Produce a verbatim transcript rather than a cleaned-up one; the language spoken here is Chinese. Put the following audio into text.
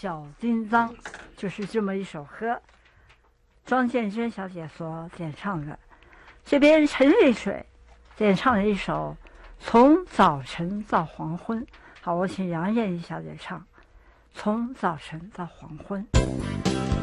小金簪》，就是这么一首歌，庄建珍小姐所演唱的。这边陈瑞水演唱了一首《从早晨到黄昏》。好，我请杨燕妮小姐唱《从早晨到黄昏》。